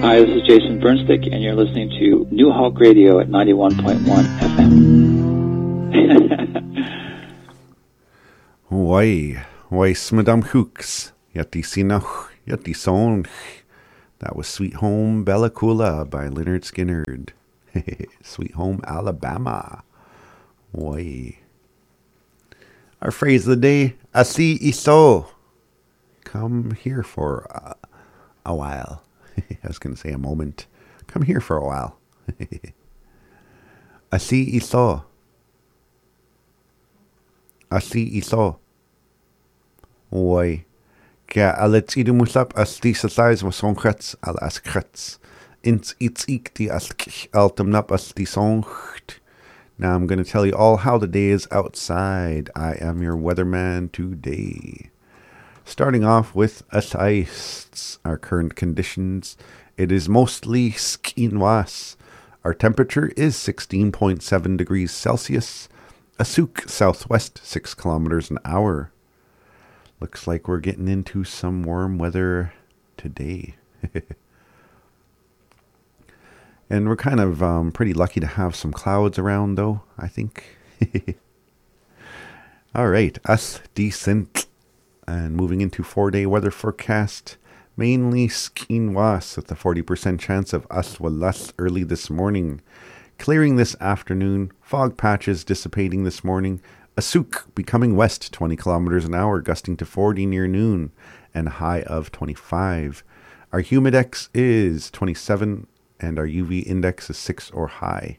Hi, this is Jason Burnstick, and you're listening to New Hulk Radio at 91.1 FM. Why, Madame Hooks, Yati Sinach, Yati Song. That was Sweet Home Bella Coola by Lynyrd Skynyrd. Sweet Home Alabama. Why? Our phrase of the day, Asi Iso. Come here for a while. I was going to say a moment. Come here for a while. Asi Iso. Asi Iso. Why? Ga alets idumusap as die size was songrets al as krets. Ins iets ik die as altumnap as die songt. Now I'm going to tell you all how the day is outside. I am your weatherman today. Starting off with ice, our current conditions. It is mostly skinwas. Our temperature is 16.7 degrees Celsius. Asuk southwest 6 kilometers an hour. Looks like we're getting into some warm weather today. And we're kind of pretty lucky to have some clouds around, though, I think. All right, us decent. And moving into 4-day weather forecast. Mainly skinwas with a 40% chance of aswalas early this morning. Clearing this afternoon. Fog patches dissipating this morning. Asuk becoming west 20 kilometers an hour, gusting to 40 near noon, and a high of 25. Our humidex is 27, and our UV index is 6 or high.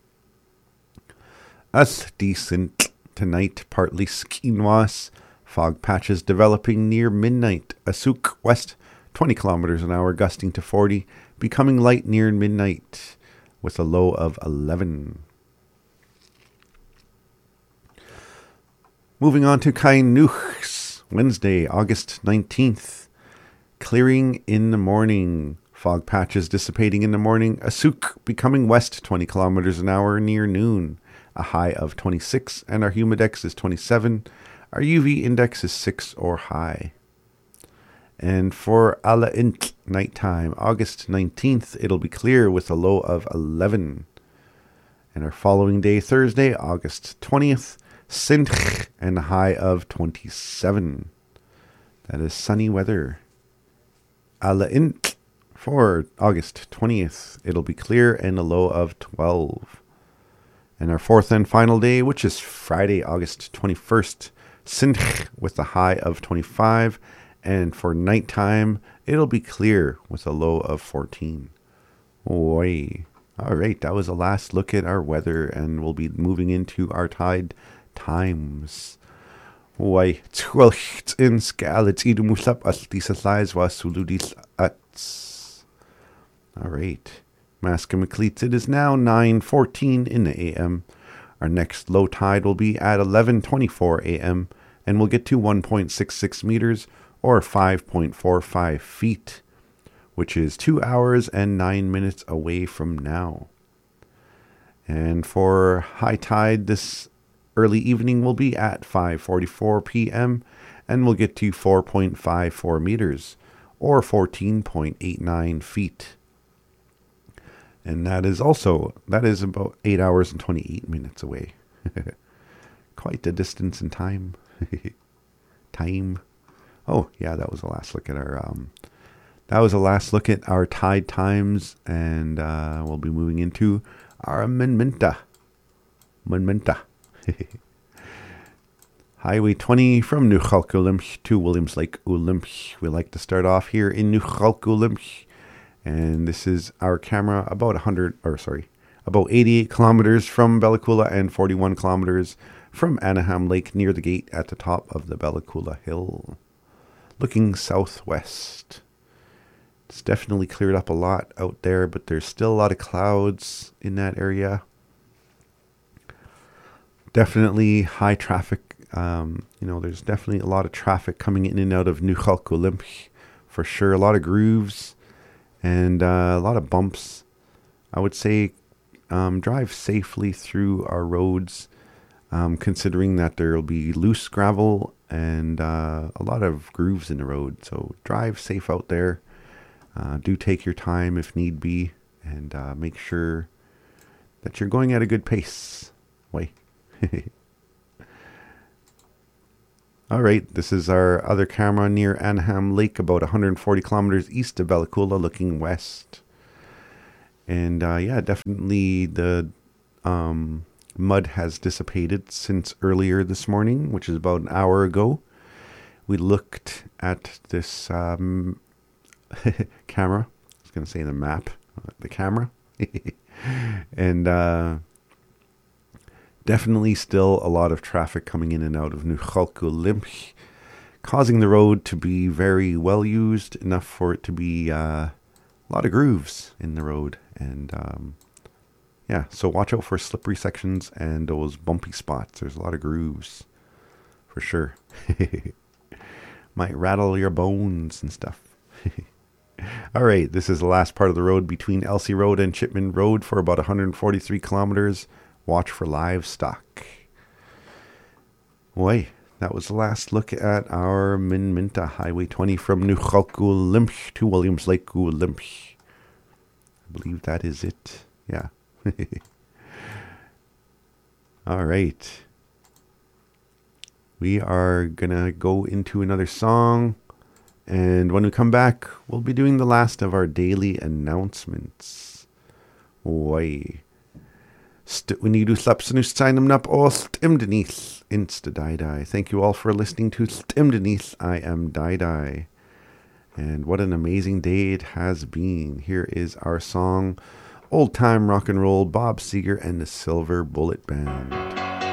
Us decent tonight, partly skinwas. Fog patches developing near midnight. Asuk west 20 kilometers an hour, gusting to 40, becoming light near midnight, with a low of 11. Moving on to Kainuchs, Wednesday, August 19th. Clearing in the morning. Fog patches dissipating in the morning. Asuk becoming west 20 kilometers an hour near noon. A high of 26, and our humidex is 27. Our UV index is 6 or high. And for Alaint nighttime, August 19th, it'll be clear with a low of 11. And our following day, Thursday, August 20th, Sindh, and a high of 27. That is sunny weather. Alaint for August 20th. It'll be clear and a low of 12. And our fourth and final day, which is Friday, August 21st, Sindh with a high of 25. And for nighttime, it'll be clear with a low of 14. Oi. All right, that was the last look at our weather, and we'll be moving into our tide times. Why, twelcht in skalets idumusap as disalize was suludis ats. All right. Maskamaklits, it is now 9:14 in the a.m. Our next low tide will be at 11:24 a.m. and we'll get to 1.66 meters or 5.45 feet, which is 2 hours and 9 minutes away from now. And for high tide this early evening will be at 5:44 p.m. and we'll get to 4.54 meters or 14.89 feet. And that is about 8 hours and 28 minutes away. Quite a distance in time. Oh, yeah, that was the last look at our tide times, and we'll be moving into our amendmenta. Highway 20 from New Chalkulimch to Williams Lake Ulimch. We like to start off here in New Chalkulimch. And this is our camera about 88 kilometers from Bella Coola and 41 kilometers from Anaheim Lake near the gate at the top of the Bella Coola Hill. Looking southwest. It's definitely cleared up a lot out there, but there's still a lot of clouds in that area. Definitely high traffic. There's definitely a lot of traffic coming in and out of New Chalkulimch for sure. A lot of grooves. And a lot of bumps. I would say drive safely through our roads, considering that there will be loose gravel and a lot of grooves in the road. So drive safe out there. Do take your time if need be, and make sure that you're going at a good pace. Way. All right, this is our other camera near Anham Lake, about 140 kilometers east of Bellacoola, looking west. And yeah, definitely the mud has dissipated since earlier this morning, which is about an hour ago. We looked at this camera. I was going to say the map, the camera. And definitely still a lot of traffic coming in and out of Nuchalkulimch, causing the road to be very well used, enough for it to be a lot of grooves in the road. And yeah, so watch out for slippery sections and those bumpy spots. There's a lot of grooves for sure. Might rattle your bones and stuff. All right, this is the last part of the road between Elsie Road and Chipman Road for about 143 kilometers. Watch for livestock. Boy, that was the last look at our Minminta Highway 20 from Nuchalkulimch to Williams Lake Kulimch. I believe that is it. Yeah. All right. We are going to go into another song. And when we come back, we'll be doing the last of our daily announcements. Oi. We need to sign them up all Stimdenith Insta Die. Thank you all for listening to Stimdenith. I am Die. And what an amazing day it has been. Here is our song, Old Time Rock and Roll, Bob Seger and the Silver Bullet Band.